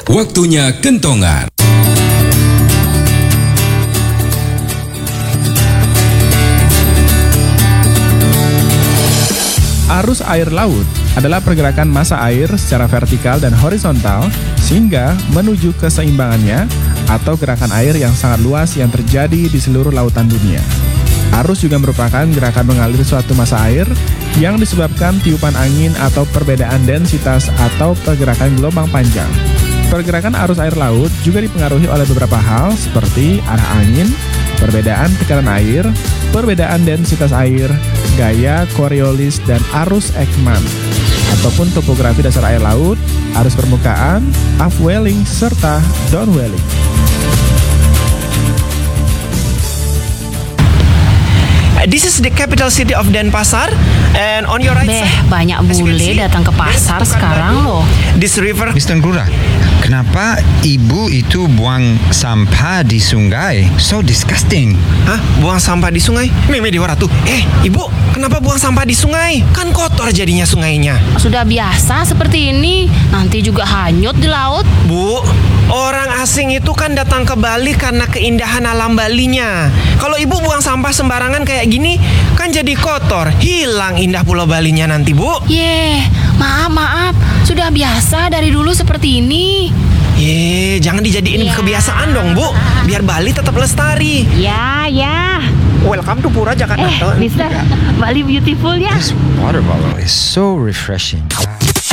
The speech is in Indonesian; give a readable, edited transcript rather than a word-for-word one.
Waktunya kentongan. Arus air laut adalah pergerakan massa air secara vertikal dan horizontal sehingga menuju keseimbangannya atau gerakan air yang sangat luas yang terjadi di seluruh lautan dunia. Arus juga merupakan gerakan mengalir suatu massa air yang disebabkan tiupan angin atau perbedaan densitas atau pergerakan gelombang panjang. Pergerakan arus air laut juga dipengaruhi oleh beberapa hal seperti arah angin, perbedaan tekanan air, perbedaan densitas air, gaya Coriolis dan arus Ekman, ataupun topografi dasar air laut, arus permukaan, upwelling, serta downwelling. This is the capital city of Denpasar, and on your right side, banyak as you can bule see, datang ke pasar there's sekarang loh. This river. Mr. Ngurah, kenapa ibu itu buang sampah di sungai? So disgusting. Hah? Buang sampah di sungai? Meme Dewa Ratu. Ibu, kenapa buang sampah di sungai? Kan kotor jadinya sungainya. Sudah biasa seperti ini, nanti juga hanyut di laut. Bu, orang asing itu kan datang ke Bali karena keindahan alam Balinya. Kalau ibu buang sampah sembarangan kayak gini, kan jadi kotor. Hilang indah Pulau Balinya nanti, Bu. Maaf, sudah biasa dari dulu seperti ini. Jangan dijadiin kebiasaan dong, Bu. Biar Bali tetap lestari. Ya. Welcome to Pura Jakarta. Mister, Bali beautiful ya. This water bottle is so refreshing.